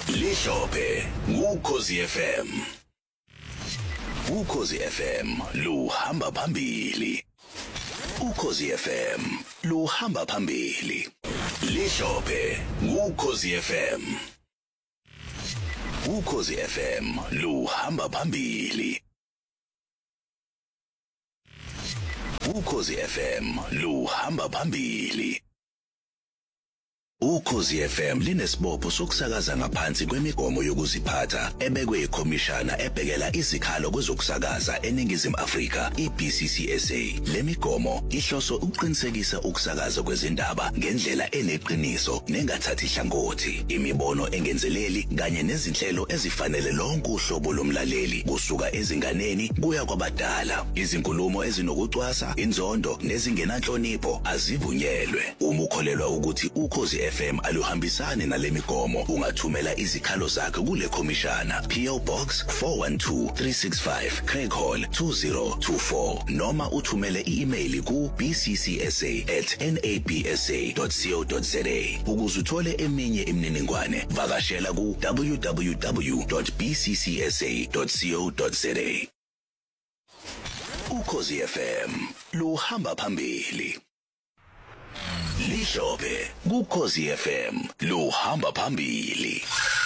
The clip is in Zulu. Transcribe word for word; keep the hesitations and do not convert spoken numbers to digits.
Lishophe ngukhosi F M. Ukhosi F M luhamba phambili. Ukhosi F M luhamba phambili. Lishophe ngukhosi F M. Ukhosi F M luhamba phambili. Ukhosi F M luhamba phambili. Ukhosi F M linesibopho sokusakaza ngaphansi kwemigomo yokuziphatha ebekwe ikhomishana ebhekela izikhalo kwezokusakaza eNingizimu Afrika i-B C C S A. Le migomo ihloso ukuqinisekisa ukusakaza kwezindaba ngendlela eneqiniso nengathathi ihlangothi, imibono engenzeleli kanye nezinhlelo ezifanele lonke uhlobo lomlaleli kusuka ezinganeni kuya kwabadala. Izinkulumo ezinokucwasa, inzondo nezingenanhlonipho azivunyelwe. Uma ukholelwa ukuthi Ukhosi F M aluhambisani nale migomo, ungathumela izikhalo zakhe kule khomishana, P O Box four one two three six five, Craig Hall two zero two four, noma uthumele i-email ku b c c s a at n a b s a dot co dot za. Ukuze uthole eminye imininingwane, vakashela ku w w w dot b c c s a dot co dot za. Ukhosi F M luhamba phambili. Lishophe ngukhosi F M luhamba phambili.